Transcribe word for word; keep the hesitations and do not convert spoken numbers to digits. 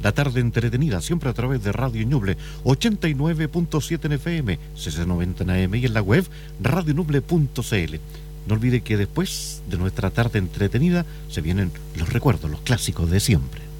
La tarde entretenida, siempre a través de Radio Ñuble, ochenta y nueve punto siete en F M, C C noventa en A M y en la web radio ñuble punto c l. No olvide que después de nuestra tarde entretenida se vienen los recuerdos, los clásicos de siempre.